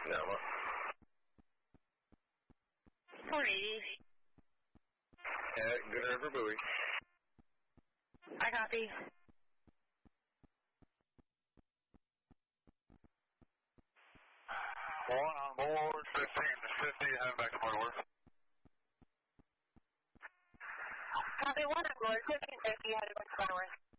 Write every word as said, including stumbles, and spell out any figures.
Nama. four eighty. At Good River Buoy. I copy. One on board, fifteen to fifty, heading back to Port Worth. Copy, one on board, fifteen fifty, headed back to Port Worth.